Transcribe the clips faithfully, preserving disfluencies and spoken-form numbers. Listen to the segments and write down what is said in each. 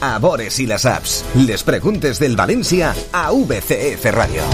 a Bores y las apps. Les preguntes del Valencia a V C F Radio.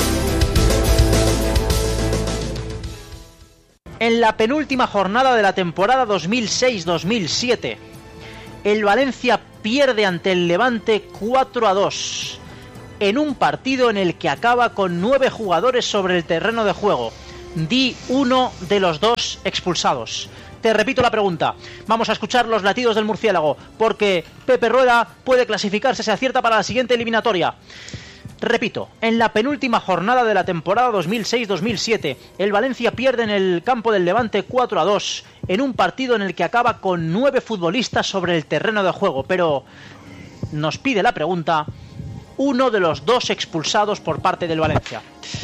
En la penúltima jornada de la temporada dos mil seis dos mil siete, el Valencia pierde ante el Levante cuatro a dos, en un partido en el que acaba con nueve jugadores sobre el terreno de juego. Di uno de los dos expulsados. Te repito la pregunta. Vamos a escuchar los latidos del murciélago, porque Pepe Rueda puede clasificarse, se acierta para la siguiente eliminatoria. Repito, en la penúltima jornada de la temporada dos mil seis dos mil siete, el Valencia pierde en el campo del Levante cuatro a dos, en un partido en el que acaba con nueve futbolistas sobre el terreno de juego. Pero nos pide la pregunta uno de los dos expulsados por parte del Valencia.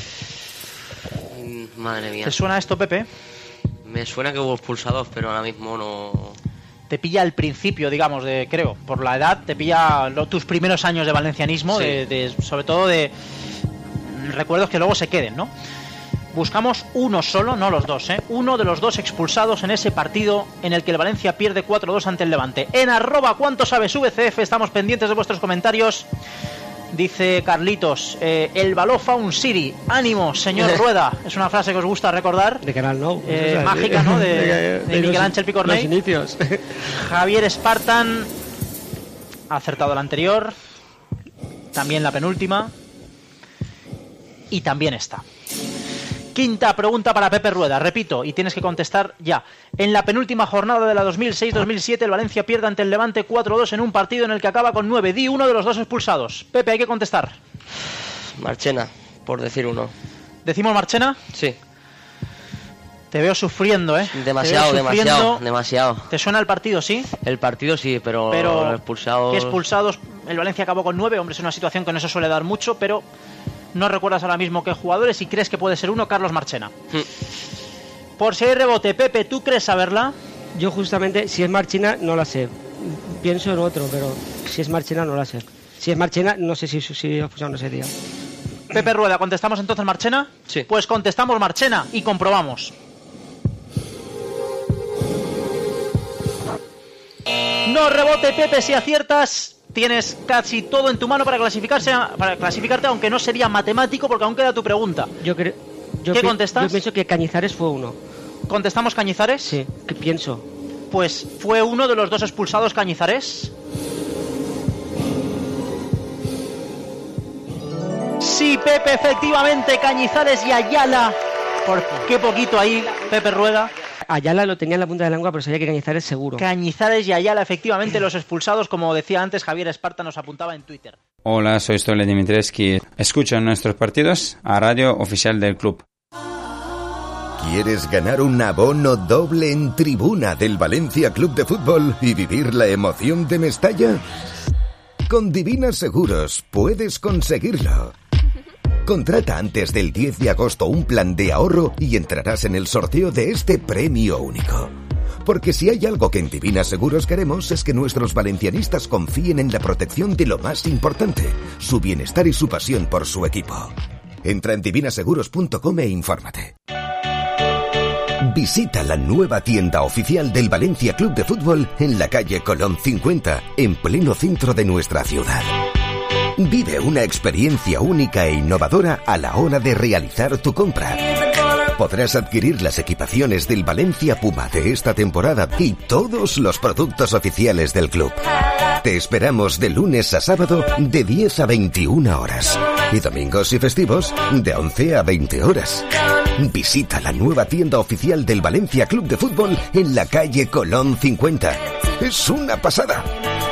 Madre mía. ¿Te suena esto, Pepe? Me suena que hubo expulsados, pero ahora mismo no... Te pilla el principio, digamos, de creo, por la edad, te pilla lo, tus primeros años de valencianismo, sí. de, de, sobre todo de recuerdos que luego se queden, ¿no? Buscamos uno solo, no los dos, ¿eh? Uno de los dos expulsados en ese partido en el que el Valencia pierde cuatro a dos ante el Levante. En arroba cuánto sabes V C F, estamos pendientes de vuestros comentarios. Dice Carlitos, eh, el Balofa un Siri. Ánimo, señor Rueda. Es una frase que os gusta recordar. De Canal No. Eh, mágica, ¿no? De, de, de, de Miguel Ángel Picornell. Los inicios. Javier Spartan ha acertado la anterior. También la penúltima. Y también esta. Quinta pregunta para Pepe Rueda, repito, y tienes que contestar ya. En la penúltima jornada de la dos mil seis dos mil siete, el Valencia pierde ante el Levante cuatro a dos en un partido en el que acaba con nueve. Di uno de los dos expulsados. Pepe, hay que contestar. Marchena, por decir uno. ¿Decimos Marchena? Sí. Te veo sufriendo, ¿eh? Demasiado, Te veo sufriendo. demasiado, demasiado. ¿Te suena el partido, sí? El partido sí, pero, pero los expulsados... ¿Qué expulsados? El Valencia acabó con nueve, hombre, es una situación que no se suele dar mucho, pero... No recuerdas ahora mismo qué jugadores y crees que puede ser uno, Carlos Marchena. Hmm. Por si hay rebote, Pepe, ¿tú crees saberla? Yo justamente, si es Marchena, no la sé. Pienso en otro, pero si es Marchena, no la sé. Si es Marchena, no sé si si expulsaron ese día. Pepe Rueda, ¿contestamos entonces Marchena? Sí. Pues contestamos Marchena y comprobamos. No rebote, Pepe, si aciertas... Tienes casi todo en tu mano para clasificarse, para clasificarte, aunque no sería matemático, porque aún queda tu pregunta. Yo creo. ¿Qué contestas? Yo pienso que Cañizares fue uno. ¿Contestamos Cañizares? Sí, ¿qué pienso? Pues fue uno de los dos expulsados Cañizares. Sí, Pepe, efectivamente, Cañizares y Ayala. Por qué poquito ahí, Pepe Rueda. Ayala lo tenía en la punta de la lengua, pero sabía que Cañizares seguro. Cañizares y Ayala, efectivamente, los expulsados, como decía antes Javier Esparta, nos apuntaba en Twitter. Hola, soy Stole Dimitrescu. Escuchan nuestros partidos a Radio Oficial del Club. ¿Quieres ganar un abono doble en tribuna del Valencia Club de Fútbol y vivir la emoción de Mestalla? Con Divina Seguros puedes conseguirlo. Contrata antes del diez de agosto un plan de ahorro y entrarás en el sorteo de este premio único. Porque si hay algo que en Divina Seguros queremos es que nuestros valencianistas confíen en la protección de lo más importante, su bienestar y su pasión por su equipo. Entra en divina seguros punto com e infórmate. Visita la nueva tienda oficial del Valencia Club de Fútbol en la calle Colón cincuenta, en pleno centro de nuestra ciudad. Vive una experiencia única e innovadora a la hora de realizar tu compra. Podrás adquirir las equipaciones del Valencia Puma de esta temporada y todos los productos oficiales del club. Te esperamos de lunes a sábado de diez a veintiuna horas y domingos y festivos de once a veinte horas. Visita la nueva tienda oficial del Valencia Club de Fútbol en la calle Colón cincuenta. Es una pasada.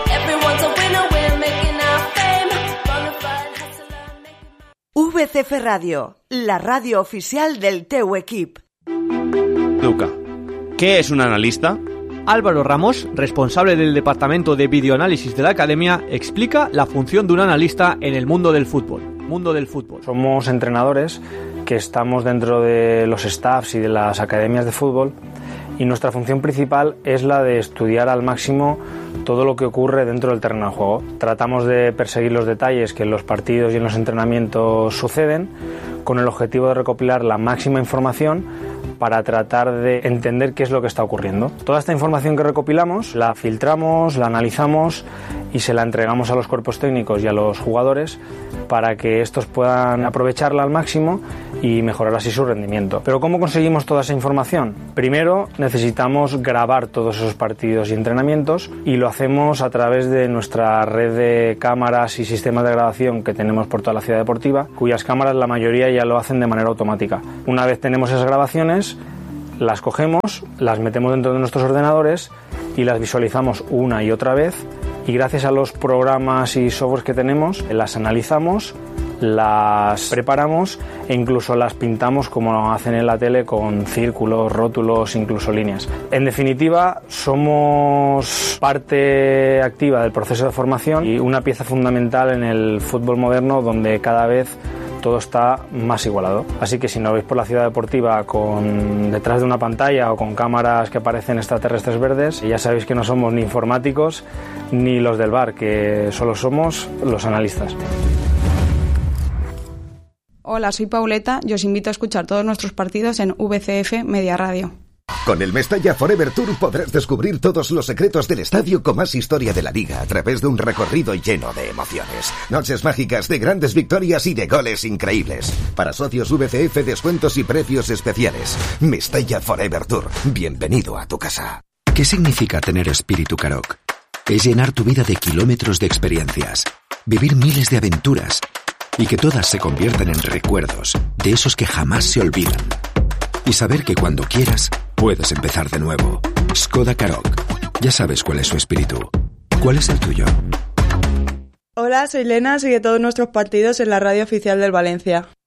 V C F Radio, la radio oficial del teu equip. Luca, ¿qué es un analista? Álvaro Ramos, responsable del departamento de videoanálisis de la academia, explica la función de un analista en el mundo del fútbol. Mundo del fútbol. Somos entrenadores que estamos dentro de los staffs y de las academias de fútbol y nuestra función principal es la de estudiar al máximo todo lo que ocurre dentro del terreno de juego. Tratamos de perseguir los detalles que en los partidos y en los entrenamientos suceden con el objetivo de recopilar la máxima información para tratar de entender qué es lo que está ocurriendo. Toda esta información que recopilamos la filtramos, la analizamos y se la entregamos a los cuerpos técnicos y a los jugadores para que estos puedan aprovecharla al máximo y mejorar así su rendimiento. Pero ¿cómo conseguimos toda esa información? Primero necesitamos grabar todos esos partidos y entrenamientos y lo hacemos a través de nuestra red de cámaras y sistemas de grabación que tenemos por toda la ciudad deportiva, cuyas cámaras la mayoría ya lo hacen de manera automática. Una vez tenemos esas grabaciones, las cogemos, las metemos dentro de nuestros ordenadores y las visualizamos una y otra vez, y gracias a los programas y softwares que tenemos las analizamos, las preparamos e incluso las pintamos como hacen en la tele con círculos, rótulos, incluso líneas. En definitiva, somos parte activa del proceso de formación y una pieza fundamental en el fútbol moderno, donde cada vez todo está más igualado. Así que si no veis por la ciudad deportiva con detrás de una pantalla o con cámaras que parecen extraterrestres verdes, ya sabéis que no somos ni informáticos ni los del bar, que solo somos los analistas. Hola, soy Pauleta y os invito a escuchar todos nuestros partidos en V C F Media Radio. Con el Mestalla Forever Tour podrás descubrir todos los secretos del estadio con más historia de la liga a través de un recorrido lleno de emociones. Noches mágicas de grandes victorias y de goles increíbles. Para socios V C F, descuentos y precios especiales. Mestalla Forever Tour. Bienvenido a tu casa. ¿Qué significa tener espíritu Karoq? Es llenar tu vida de kilómetros de experiencias, vivir miles de aventuras y que todas se conviertan en recuerdos de esos que jamás se olvidan. Y saber que cuando quieras, puedes empezar de nuevo. Skoda Karoq. Ya sabes cuál es su espíritu. ¿Cuál es el tuyo? Hola, soy Lena, sigue todos nuestros partidos en la radio oficial del Valencia.